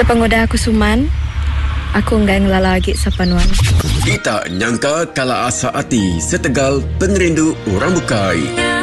Sepengodah aku suman, aku enggak ngelala lagi sapanuan. Kita nyangka kala asa hati setegal pengerindu orang bukai.